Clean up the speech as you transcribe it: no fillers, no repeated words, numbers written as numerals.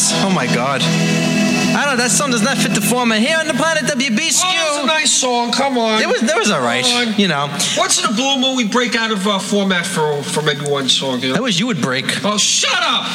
Yes. Oh my God. I don't know. That song does not fit the format here on the Planet WB Skew. Oh, it's a nice song. Come on. It was all right. You know. Once in a blue moon, we break out of format for maybe one song. You know? I wish you would break. Oh, shut up.